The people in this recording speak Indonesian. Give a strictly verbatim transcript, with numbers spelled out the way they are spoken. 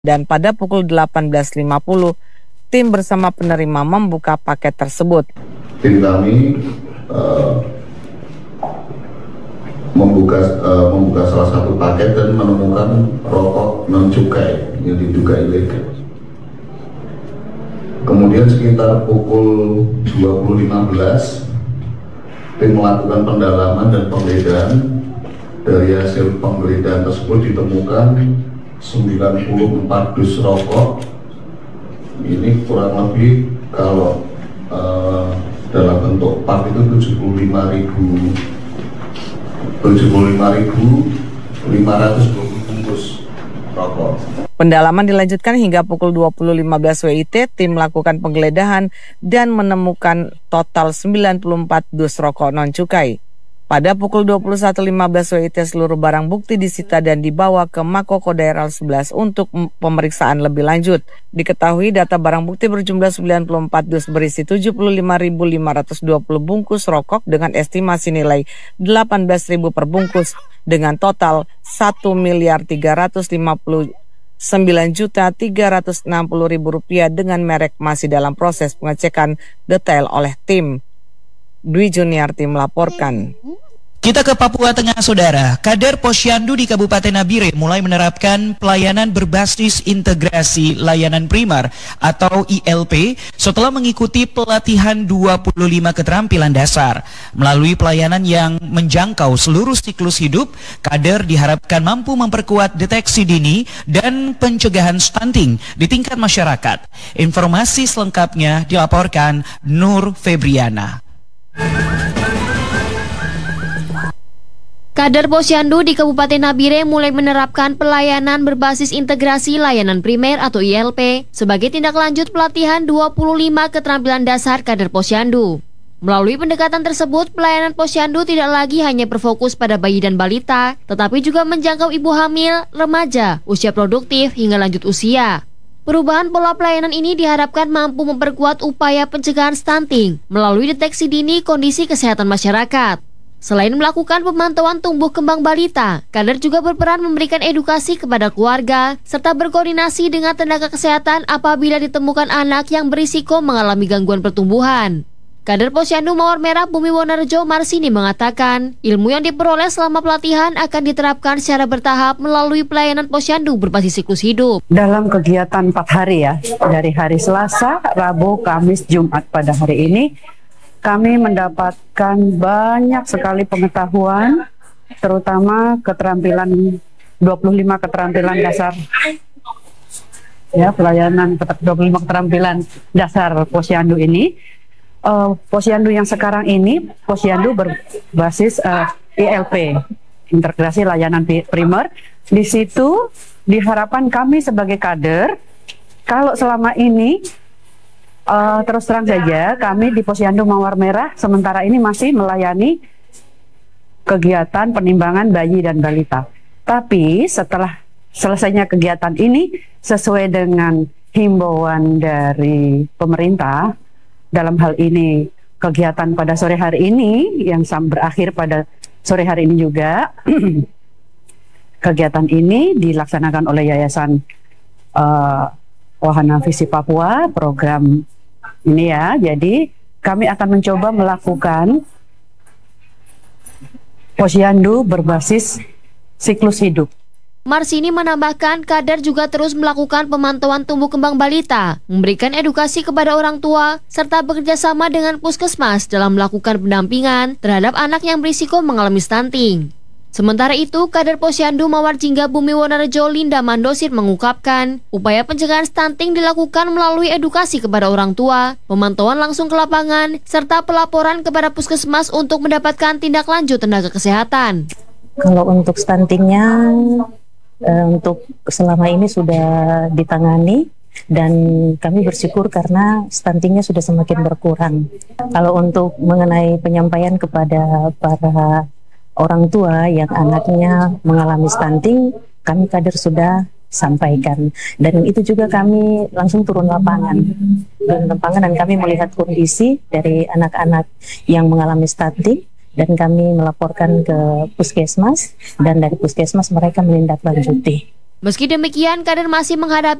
Dan pada pukul delapan belas lima puluh, tim bersama penerima membuka paket tersebut. Tim kami uh, membuka uh, membuka salah satu paket dan menemukan rokok non cukai yang diduga ilegal. Kemudian sekitar pukul dua puluh lima belas, tim melakukan pendalaman dan penggeledahan. Dari hasil penggeledahan tersebut ditemukan sembilan puluh empat dus rokok. Ini kurang lebih kalau uh, dalam bentuk pak itu tujuh puluh lima ribu lima ratus dua puluh bungkus rokok. Pendalaman dilanjutkan hingga pukul dua puluh lima belas W I T, tim melakukan penggeledahan dan menemukan total sembilan puluh empat dus rokok non-cukai. Pada pukul dua puluh satu lima belas W I T, seluruh barang bukti disita dan dibawa ke Mako Kodaeral sebelas untuk pemeriksaan lebih lanjut. Diketahui data barang bukti berjumlah sembilan puluh empat dus berisi tujuh puluh lima ribu lima ratus dua puluh bungkus rokok dengan estimasi nilai delapan belas ribu per bungkus dengan total satu miliar tiga ratus lima puluh sembilan juta tiga ratus enam puluh ribu rupiah dengan merek masih dalam proses pengecekan detail oleh tim. Dwi Juniarti melaporkan. Kita ke Papua Tengah, Saudara. Kader Posyandu di Kabupaten Nabire mulai menerapkan pelayanan berbasis integrasi layanan primer atau I L P setelah mengikuti pelatihan dua puluh lima keterampilan dasar. Melalui pelayanan yang menjangkau seluruh siklus hidup, kader diharapkan mampu memperkuat deteksi dini dan pencegahan stunting di tingkat masyarakat. Informasi selengkapnya dilaporkan Nur Febriana. Kader Posyandu di Kabupaten Nabire mulai menerapkan pelayanan berbasis integrasi layanan primer atau I L P sebagai tindak lanjut pelatihan dua puluh lima keterampilan dasar kader Posyandu. Melalui pendekatan tersebut, pelayanan Posyandu tidak lagi hanya berfokus pada bayi dan balita, tetapi juga menjangkau ibu hamil, remaja, usia produktif hingga lanjut usia. Perubahan pola pelayanan ini diharapkan mampu memperkuat upaya pencegahan stunting melalui deteksi dini kondisi kesehatan masyarakat. Selain melakukan pemantauan tumbuh kembang balita, kader juga berperan memberikan edukasi kepada keluarga serta berkoordinasi dengan tenaga kesehatan apabila ditemukan anak yang berisiko mengalami gangguan pertumbuhan. Kader Posyandu Mawar Merah Bumi Wonorejo Marsini mengatakan, ilmu yang diperoleh selama pelatihan akan diterapkan secara bertahap melalui pelayanan Posyandu berbasis siklus hidup. Dalam kegiatan empat hari ya, dari hari Selasa, Rabu, Kamis, Jumat pada hari ini, kami mendapatkan banyak sekali pengetahuan, terutama keterampilan dua puluh lima keterampilan dasar. Ya, pelayanan dua puluh lima keterampilan dasar Posyandu ini. Uh, Posyandu yang sekarang ini, Posyandu berbasis uh, I L P, integrasi layanan primer. Di situ diharapkan kami sebagai kader, kalau selama ini uh, terus terang saja kami di Posyandu Mawar Merah sementara ini masih melayani kegiatan penimbangan bayi dan balita. Tapi setelah selesainya kegiatan ini, sesuai dengan himbauan dari pemerintah, dalam hal ini kegiatan pada sore hari ini yang berakhir pada sore hari ini juga kegiatan ini dilaksanakan oleh Yayasan uh, Wahana Visi Papua, program ini ya. Jadi kami akan mencoba melakukan Posyandu berbasis siklus hidup. Marsini menambahkan, kader juga terus melakukan pemantauan tumbuh kembang balita, memberikan edukasi kepada orang tua, serta bekerja sama dengan puskesmas dalam melakukan pendampingan terhadap anak yang berisiko mengalami stunting. Sementara itu, kader Posyandu Mawar Jingga Bumi Wonorejo Linda Mandosir mengungkapkan, upaya pencegahan stunting dilakukan melalui edukasi kepada orang tua, pemantauan langsung ke lapangan, serta pelaporan kepada puskesmas untuk mendapatkan tindak lanjut tenaga kesehatan. Kalau untuk stuntingnya, untuk selama ini sudah ditangani dan kami bersyukur karena stuntingnya sudah semakin berkurang. Kalau untuk mengenai penyampaian kepada para orang tua yang anaknya mengalami stunting, kami kader sudah sampaikan, dan itu juga kami langsung turun lapangan turun lapangan dan kami melihat kondisi dari anak-anak yang mengalami stunting. Dan kami melaporkan ke puskesmas, dan dari puskesmas mereka menindaklanjuti. Meski demikian, kader masih menghadapi